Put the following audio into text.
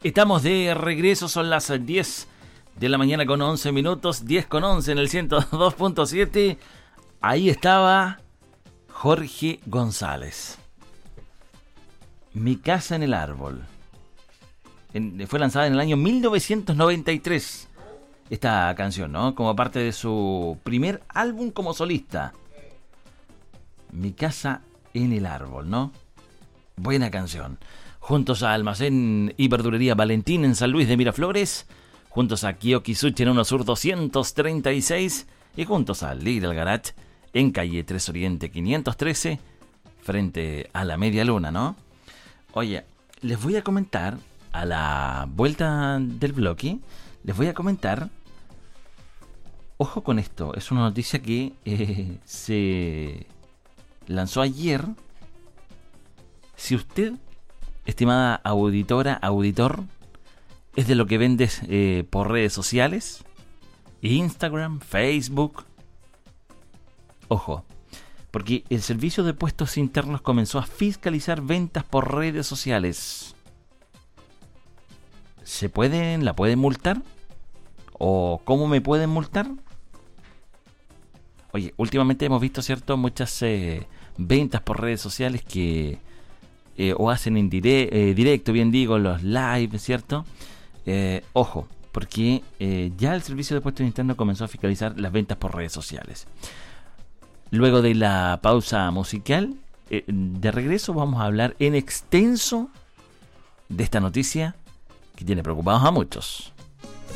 Estamos de regreso, son las 10 de la mañana con 11 minutos, 10 con 11 en el 102.7. Ahí estaba Jorge González. Mi casa en el árbol. Fue lanzada en el año 1993 esta canción, ¿no? Como parte de su primer álbum como solista. Mi casa en el árbol, ¿no? Buena canción. Juntos a Almacén y Verdulería Valentín en San Luis de Miraflores, juntos a Kiyoki Sushi en Uno Sur 236 y juntos a Little Garage en calle 3 Oriente 513 frente a la Media Luna, ¿no? Oye, les voy a comentar a la vuelta del bloque, les voy a comentar, ojo con esto, es una noticia que se lanzó ayer. Si usted, estimada auditora, auditor, es de lo que vendes por redes sociales, Instagram, Facebook, ojo, porque el Servicio de Puestos Internos comenzó a fiscalizar ventas por redes sociales. ¿La pueden multar? ¿O cómo me pueden multar? Oye, últimamente hemos visto, ¿cierto?, muchas ventas por redes sociales que o hacen en directo, bien digo, los live, ¿cierto? Ojo, porque ya el Servicio de Puestos Internos comenzó a fiscalizar las ventas por redes sociales. Luego de la pausa musical, de regreso vamos a hablar en extenso de esta noticia que tiene preocupados a muchos.